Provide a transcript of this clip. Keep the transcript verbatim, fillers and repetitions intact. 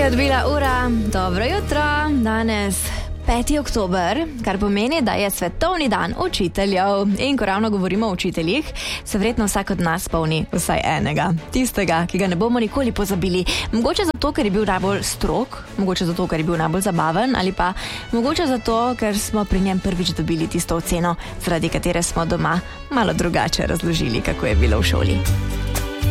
je odbila ura. Dobro jutro, danes peti oktober, kar pomeni, da je svetovni dan učiteljev. In ko ravno govorimo o učiteljih, se verjetno vsak od nas spomni vsaj enega. Tistega, ki ga ne bomo nikoli pozabili. Mogoče zato, ker je bil najbolj strog, mogoče zato, ker je bil najbolj zabaven, ali pa mogoče zato, ker smo pri njem prvič dobili tisto oceno, zaradi katere smo doma malo drugače razložili, kako je bilo v šoli.